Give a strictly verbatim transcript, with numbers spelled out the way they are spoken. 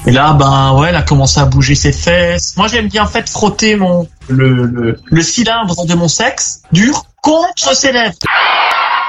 Et là, ben ouais, elle a commencé à bouger ses fesses. Moi, j'aime bien en fait frotter mon le, le, le cylindre de mon sexe dur contre ses lèvres.